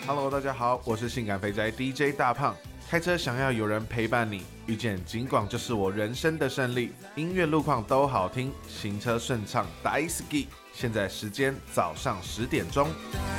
Hello， 大家好，我是性感肥宅 DJ 大胖。开车想要有人陪伴你，遇见警广就是我人生的胜利。音乐路况都好听，行车顺畅，大好き。现在时间早上10点钟。